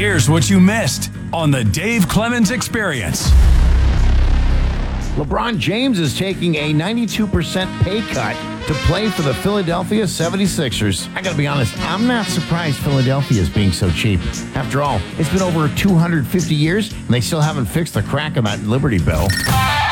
Here's what you missed on the Dave Clemens Experience. LeBron James is taking a 92% pay cut to play for the Philadelphia 76ers. I gotta be honest, I'm not surprised Philadelphia is being so cheap. After all, it's been over 250 years, and they still haven't fixed the crack on that Liberty Bell.